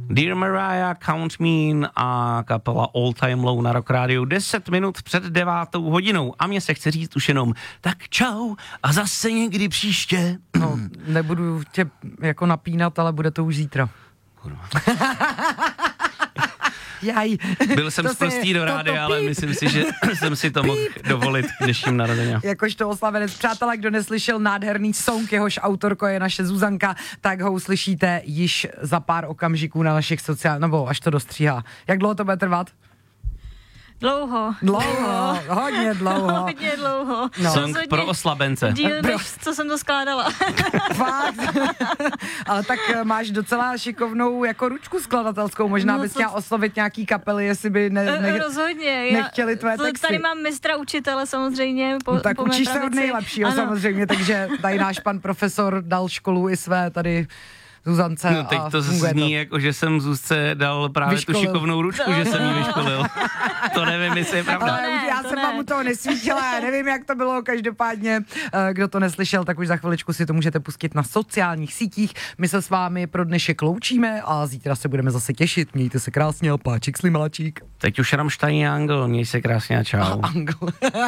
Dear Mariah, Count Me In a kapela All Time Low na Rock Radio 10 minut před 9:00 a mně se chce říct už jenom tak čau a zase někdy příště. No, nebudu tě jako napínat, ale bude to už zítra. Kurva. Jaj. Byl jsem sprostý do rádia, ale myslím si, že jsem si to mohl dovolit k dnešním narozením. Jakožto oslavenec, přátelé, kdo neslyšel nádherný song, jehož autorko je naše Zuzanka, tak ho uslyšíte již za pár okamžiků na našich sociálních, nebo až to dostříhá. Jak dlouho to bude trvat? Dlouho, hodně dlouho. Hodně dlouho. No. Song pro oslabence. Díl, než co jsem to skládala. Fakt. Ale tak máš docela šikovnou jako ručku skladatelskou, možná bys chtěla oslovit nějaký kapely, jestli by rozhodně. Nechtěli tvoje texty. Tady mám mistra učitele samozřejmě. Tak učíš se od nejlepšího samozřejmě, takže tady náš pan profesor dal školu i své tady Zuzance. No teď to zní jako, že jsem Zuzce dal právě tu šikovnou ručku, že jsem jí vyškolil. To nevím, jestli je pravda. Ale já jsem vám u toho nesvítila, já nevím, jak to bylo, každopádně, kdo to neslyšel, tak už za chviličku si to můžete pustit na sociálních sítích. My se s vámi pro dnešek loučíme a zítra se budeme zase těšit. Mějte se krásně a páčik slimáčík. Teď už Rammstein Angel, měj se krásně a čau. Angel.